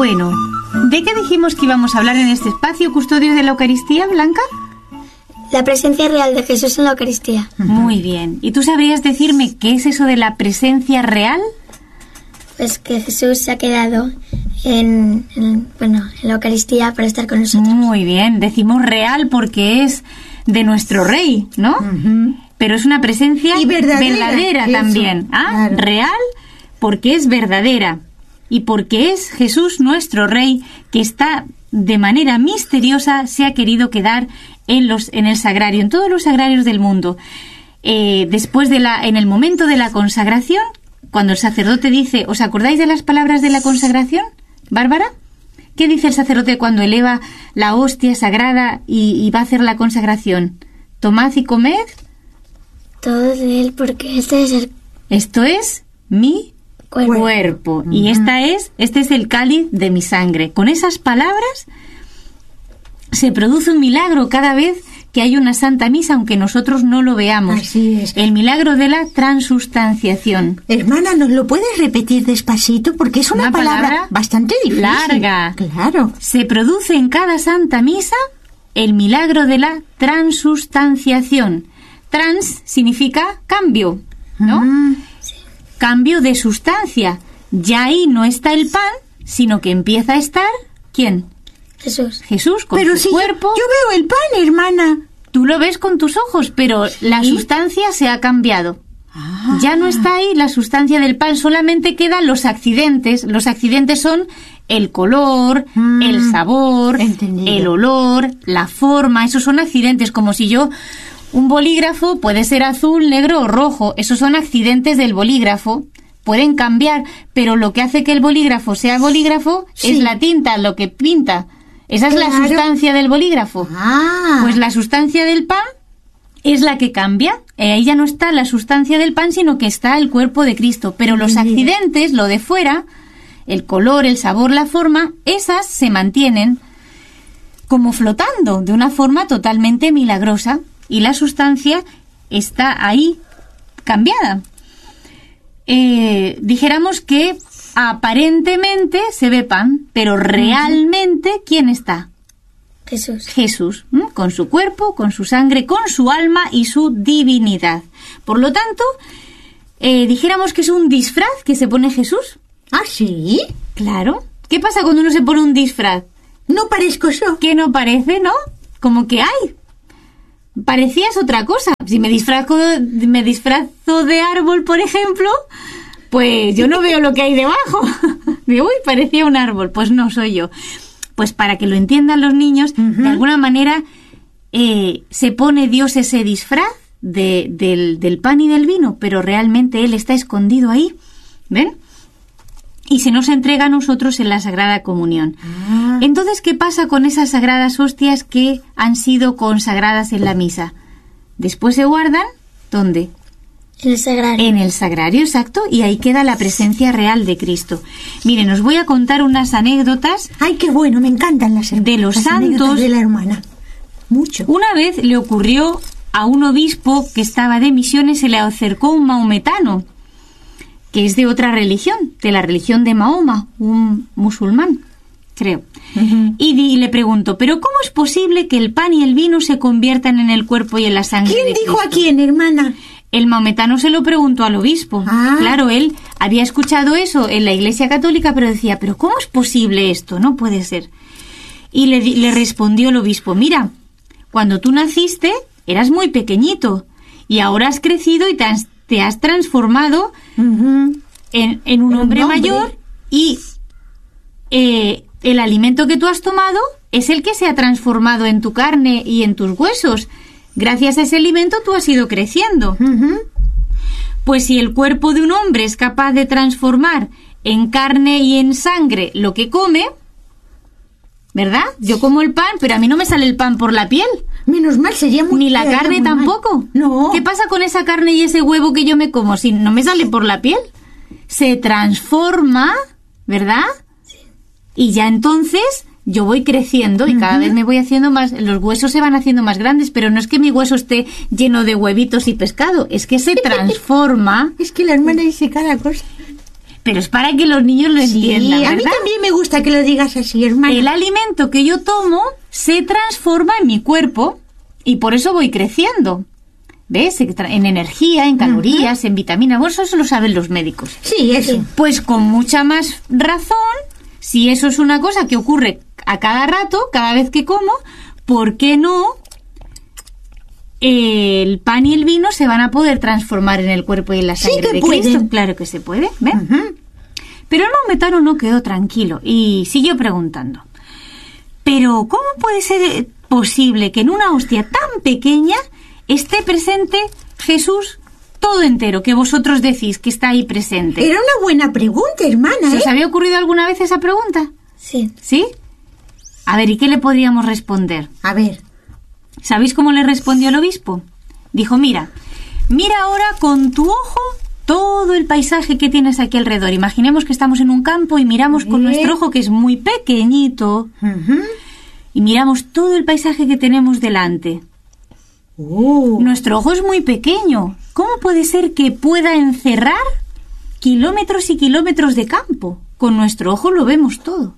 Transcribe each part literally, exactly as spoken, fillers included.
Bueno, ¿de qué dijimos que íbamos a hablar en este espacio, Custodios de la Eucaristía, Blanca? La presencia real de Jesús en la Eucaristía. Muy bien. ¿Y tú sabrías decirme qué es eso de la presencia real? Pues que Jesús se ha quedado en, en, bueno, en la Eucaristía para estar con nosotros. Muy bien. Decimos real porque es de nuestro Rey, ¿no? Uh-huh. Pero es una presencia y verdadera, verdadera también. ¿Ah? Claro. Real porque es verdadera. Y porque es Jesús nuestro Rey que está de manera misteriosa se ha querido quedar en los en el sagrario, en todos los sagrarios del mundo. Eh, después de la, en el momento de la consagración, cuando el sacerdote dice, ¿os acordáis de las palabras de la consagración, Bárbara? ¿Qué dice el sacerdote cuando eleva la hostia sagrada y, y va a hacer la consagración? Tomad y comed. Todo de él, porque este es el... Esto es mi cuerpo. cuerpo. Uh-huh. Y esta es, este es el cáliz de mi sangre. Con esas palabras se produce un milagro cada vez que hay una Santa Misa, aunque nosotros no lo veamos. Así es. El milagro de la transustanciación. Hermana, ¿nos lo puedes repetir despacito? Porque es una, una palabra, palabra bastante difícil. Larga. Claro. Se produce en cada Santa Misa el milagro de la transustanciación. Trans significa cambio, ¿no? Mm. Sí. Cambio de sustancia. Ya ahí no está el pan, sino que empieza a estar, ¿quién? Jesús. Jesús con pero su si cuerpo. Yo veo el pan, hermana. Tú lo ves con tus ojos, pero ¿sí? La sustancia se ha cambiado. Ah. Ya no está ahí la sustancia del pan, solamente quedan los accidentes. Los accidentes son el color, mm. el sabor, Entendido. El olor, la forma. Esos son accidentes, como si yo... Un bolígrafo puede ser azul, negro o rojo. Esos son accidentes del bolígrafo. Pueden cambiar, pero lo que hace que el bolígrafo sea bolígrafo sí. es la tinta, lo que pinta. Esa es claro. la sustancia del bolígrafo. Ah. Pues la sustancia del pan es la que cambia. Eh, ahí ya no está la sustancia del pan, sino que está el cuerpo de Cristo. Pero los accidentes, lo de fuera, el color, el sabor, la forma, esas se mantienen como flotando de una forma totalmente milagrosa. Y la sustancia está ahí cambiada. Eh, dijéramos que aparentemente se ve pan, pero realmente ¿quién está? Jesús. Jesús, ¿m? Con su cuerpo, con su sangre, con su alma y su divinidad. Por lo tanto, eh, dijéramos que es un disfraz que se pone Jesús. ¿Ah, sí? Claro. ¿Qué pasa cuando uno se pone un disfraz? No parezco yo. ¿Qué no parece, no? Como que hay. Parecías otra cosa. Si me disfrazo, me disfrazo de árbol, por ejemplo, pues yo no veo lo que hay debajo. Digo, uy, parecía un árbol. Pues no soy yo. Pues para que lo entiendan los niños, uh-huh. de alguna manera eh, se pone Dios ese disfraz de, del, del pan y del vino, pero realmente Él está escondido ahí. ¿Ven? Y se nos entrega a nosotros en la Sagrada Comunión. Ah. Entonces, ¿qué pasa con esas sagradas hostias que han sido consagradas en la misa? Después se guardan, ¿dónde? En el sagrario. En el sagrario, exacto, y ahí queda la presencia real de Cristo. Miren, os voy a contar unas anécdotas. ¡Ay, qué bueno! Me encantan las, de los las santos de la hermana. Mucho. Una vez le ocurrió a un obispo que estaba de misiones, se le acercó un maometano, que es de otra religión, de la religión de Mahoma, un musulmán, creo. Uh-huh. Y, y le preguntó, ¿pero cómo es posible que el pan y el vino se conviertan en el cuerpo y en la sangre ¿Quién de dijo Cristo? a quién, hermana? El maometano se lo preguntó al obispo. Ah. Claro, él había escuchado eso en la Iglesia Católica, pero decía, ¿pero cómo es posible esto? No puede ser. Y le, le respondió el obispo, mira, cuando tú naciste eras muy pequeñito y ahora has crecido y te has te has transformado uh-huh. en, en un hombre, hombre mayor y eh, el alimento que tú has tomado es el que se ha transformado en tu carne y en tus huesos. Gracias a ese alimento tú has ido creciendo. Uh-huh. Pues si el cuerpo de un hombre es capaz de transformar en carne y en sangre lo que come, ¿verdad? Yo como el pan, pero a mí no me sale el pan por la piel. Menos mal, sería muy... Ni la carne tampoco. Mal. No. ¿Qué pasa con esa carne y ese huevo que yo me como si no me sale por la piel? Se transforma, ¿verdad? Sí. Y ya entonces yo voy creciendo y uh-huh. cada vez me voy haciendo más... Los huesos se van haciendo más grandes, pero no es que mi hueso esté lleno de huevitos y pescado, es que se transforma. Es que la hermana dice cada cosa. pero es para que los niños lo entiendan, Sí, ¿verdad? a mí también me gusta que lo digas así, hermana. El alimento que yo tomo se transforma en mi cuerpo y por eso voy creciendo. ¿Ves? En energía, en calorías, uh-huh. en vitaminas. Bueno, eso lo saben los médicos. Sí, eso. Pues con mucha más razón, si eso es una cosa que ocurre a cada rato, cada vez que como, ¿por qué no el pan y el vino se van a poder transformar en el cuerpo y en la sangre sí que de pueden. Cristo? Claro que se puede, ¿ven? Uh-huh. Pero el maometano no quedó tranquilo y siguió preguntando. Pero, ¿cómo puede ser posible que en una hostia tan pequeña esté presente Jesús todo entero, que vosotros decís que está ahí presente? Era una buena pregunta, hermana, ¿Se ¿eh? os había ocurrido alguna vez esa pregunta? Sí. ¿Sí? A ver, ¿y qué le podríamos responder? A ver. ¿Sabéis cómo le respondió el obispo? Dijo, mira, mira ahora con tu ojo todo el paisaje que tienes aquí alrededor. Imaginemos que estamos en un campo y miramos con nuestro ojo, que es muy pequeñito, Uh-huh. y miramos todo el paisaje que tenemos delante. Uh. Nuestro ojo es muy pequeño. ¿Cómo puede ser que pueda encerrar kilómetros y kilómetros de campo? Con nuestro ojo lo vemos todo.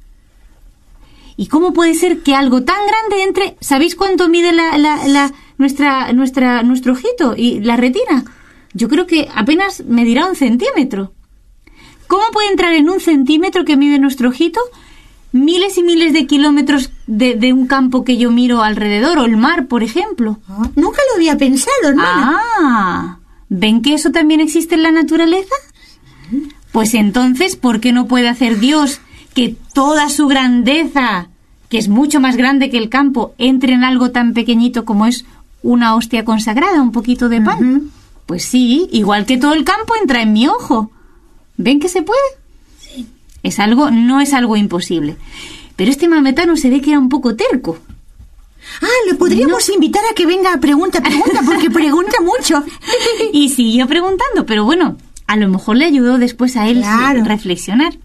¿Y cómo puede ser que algo tan grande entre... ¿Sabéis cuánto mide la, la, la, nuestra, nuestra, nuestro ojito y la retina? Yo creo que apenas medirá un centímetro. ¿Cómo puede entrar en un centímetro que mide nuestro ojito miles y miles de kilómetros de, de un campo que yo miro alrededor, o el mar, por ejemplo? Ah, nunca lo había pensado, hermana. Ah, ¿ven que eso también existe en la naturaleza? Pues entonces, ¿por qué no puede hacer Dios que toda su grandeza, que es mucho más grande que el campo, entre en algo tan pequeñito como es una hostia consagrada, un poquito de pan? Uh-huh. Pues sí, igual que todo el campo entra en mi ojo. ¿Ven que se puede? Sí. Es algo, no es algo imposible. Pero este maometano se ve que era un poco terco. Ah, le podríamos no. invitar a que venga a pregunta, pregunta, porque pregunta mucho. Y siguió preguntando, pero bueno, a lo mejor le ayudó después a él claro. a reflexionar.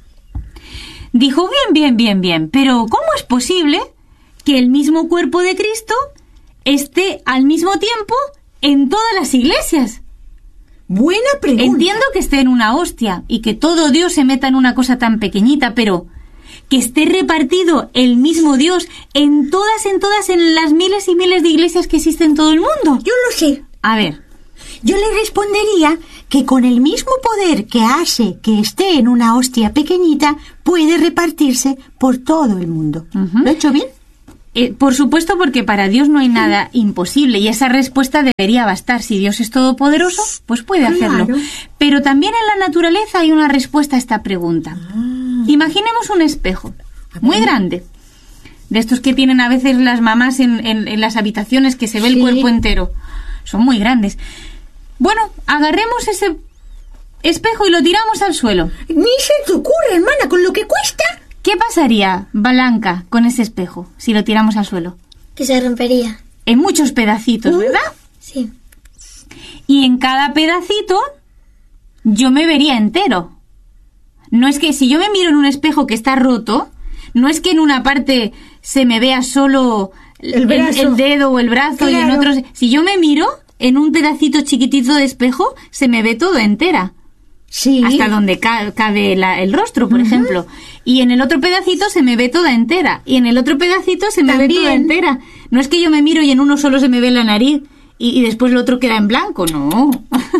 Dijo, bien, bien, bien, bien, pero ¿cómo es posible que el mismo cuerpo de Cristo esté al mismo tiempo en todas las iglesias? Buena pregunta. Entiendo que esté en una hostia y que todo Dios se meta en una cosa tan pequeñita, pero que esté repartido el mismo Dios en todas, en todas, en las miles y miles de iglesias que existen en todo el mundo. Yo lo sé. A ver. Yo le respondería que con el mismo poder que hace que esté en una hostia pequeñita, puede repartirse por todo el mundo. Uh-huh. ¿Lo he hecho bien? Eh, por supuesto, porque para Dios no hay nada imposible y esa respuesta debería bastar. Si Dios es todopoderoso, pues puede hacerlo. Claro. Pero también en la naturaleza hay una respuesta a esta pregunta. Ah. Imaginemos un espejo muy grande, de estos que tienen a veces las mamás en, en, en las habitaciones, que se ve sí. el cuerpo entero. Son muy grandes. Bueno, agarremos ese espejo y lo tiramos al suelo. Ni se te ocurre, hermana, con lo que cuesta. ¿Qué pasaría, Blanca, con ese espejo si lo tiramos al suelo? Que se rompería. En muchos pedacitos, uh, ¿verdad? Sí. Y en cada pedacito yo me vería entero. No es que si yo me miro en un espejo que está roto, no es que en una parte se me vea solo el, el, el dedo o el brazo, claro. y en otros... Si yo me miro en un pedacito chiquitito de espejo, se me ve todo entera. Sí. Hasta donde ca- cabe la, el rostro, por uh-huh. ejemplo. Y en el otro pedacito se me ve toda entera. Y en el otro pedacito se me También. ve toda entera. No es que yo me miro y en uno solo se me ve la nariz y, y después el otro queda en blanco. No.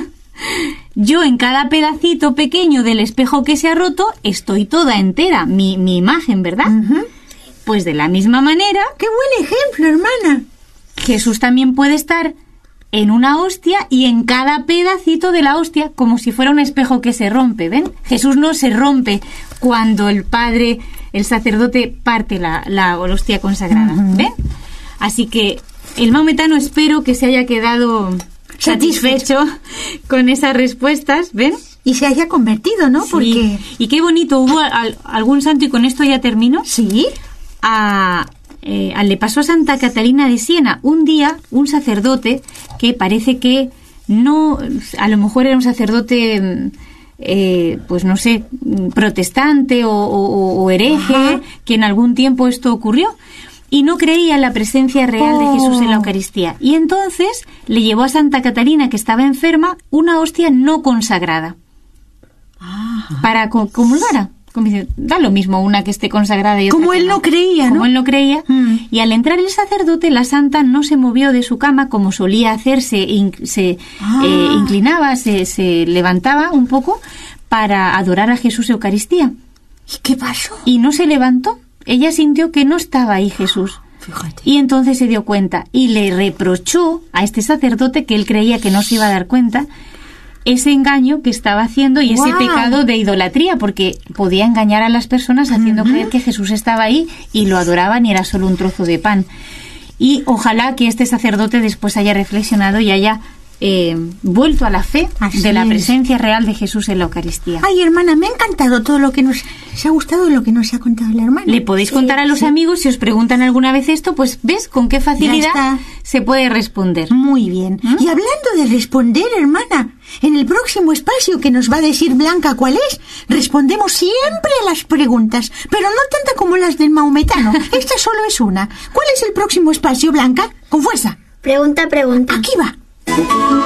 Yo en cada pedacito pequeño del espejo que se ha roto estoy toda entera. Mi, mi imagen, ¿verdad? Uh-huh. Pues de la misma manera... ¡Qué buen ejemplo, hermana! Jesús también puede estar en una hostia y en cada pedacito de la hostia, como si fuera un espejo que se rompe, ¿ven? Jesús no se rompe cuando el padre, el sacerdote, parte la, la hostia consagrada, uh-huh. ¿ven? Así que el maometano espero que se haya quedado satisfecho con esas respuestas, ¿ven? Y se haya convertido, ¿no? Sí. Porque... Y qué bonito, hubo al, algún santo, y con esto ya termino. Sí. A... Eh, le pasó a Santa Catalina de Siena un día un sacerdote que parece que no, a lo mejor era un sacerdote eh, pues no sé, protestante o, o, o hereje, Ajá. que en algún tiempo esto ocurrió y no creía en la presencia real oh. de Jesús en la Eucaristía, y entonces le llevó a Santa Catalina, que estaba enferma, una hostia no consagrada. Ah. Ajá. para que comulgara. Como dice, da lo mismo una que esté consagrada y otra Como que él no creía, ¿no? Como él no creía. Mm. Y al entrar el sacerdote, la santa no se movió de su cama como solía hacerse, in, se Ah. eh, inclinaba, se, se levantaba un poco para adorar a Jesús Eucaristía. ¿Y qué pasó? Y no se levantó. Ella sintió que no estaba ahí Jesús. Fíjate. Y entonces se dio cuenta y le reprochó a este sacerdote, que él creía que no se iba a dar cuenta, ese engaño que estaba haciendo y ese ¡Guau! pecado de idolatría, porque podía engañar a las personas haciendo uh-huh. creer que Jesús estaba ahí y lo adoraban y era solo un trozo de pan. Y ojalá que este sacerdote después haya reflexionado y haya eh, vuelto a la fe Así de la es. presencia real de Jesús en la Eucaristía. Ay, hermana, me ha encantado todo lo que nos... ¿Se ha gustado lo que nos ha contado la hermana? Le podéis Sí, contar a los sí. amigos si os preguntan alguna vez esto, pues ves con qué facilidad está. se puede responder. Muy bien. ¿Mm? Y hablando de responder, hermana, en el próximo espacio que nos va a decir Blanca cuál es, respondemos siempre a las preguntas, pero no tanta como las del maometano. Esta solo es una. ¿Cuál es el próximo espacio, Blanca? Con fuerza. Pregunta, pregunta. Aquí va.